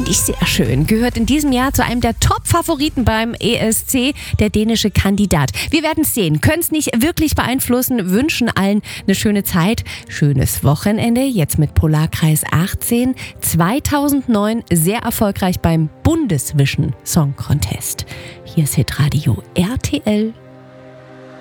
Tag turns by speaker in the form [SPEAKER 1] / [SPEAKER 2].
[SPEAKER 1] Finde ich sehr schön. Gehört in diesem Jahr zu einem der Top-Favoriten beim ESC, der dänische Kandidat. Wir werden es sehen, können es nicht wirklich beeinflussen, wünschen allen eine schöne Zeit. Schönes Wochenende, jetzt mit Polarkreis 18. 2009 sehr erfolgreich beim Bundesvision Song Contest. Hier ist Hitradio RTL